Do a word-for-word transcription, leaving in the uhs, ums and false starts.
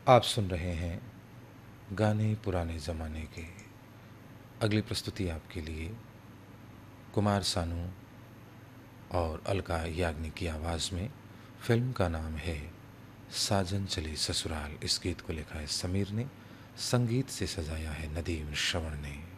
आप सुन रहे हैं गाने पुराने ज़माने के। अगली प्रस्तुति आपके लिए कुमार सानू और अलका याग्निक की आवाज़ में। फिल्म का नाम है साजन चले ससुराल। इस गीत को लिखा है समीर ने, संगीत से सजाया है नदीम श्रवण ने।